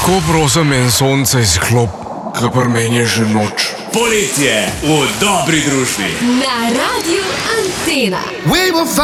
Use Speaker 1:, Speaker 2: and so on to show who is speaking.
Speaker 1: Lahko prosim en sonce izklop, ker pri meni je že noč.
Speaker 2: Poletje v dobri družbi.
Speaker 3: Na Radiu Antena.